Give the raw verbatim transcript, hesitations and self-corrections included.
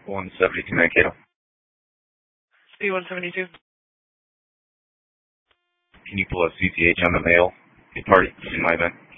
one seventy-two Mankato. C one seventy-two. Can you pull a C C H on the mail? The party in my event.